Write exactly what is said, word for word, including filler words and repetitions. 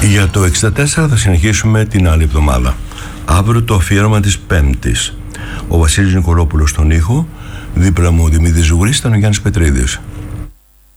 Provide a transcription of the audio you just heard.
Για το εξήντα τέσσερα θα συνεχίσουμε την άλλη εβδομάδα. Αύριο το αφιέρωμα της Πέμπτης. Ο Βασίλης Νικολόπουλος στον ήχο, δίπλα μου ο Δημήτρης Ζουγρής, ήταν ο Γιάννης Πετρίδης.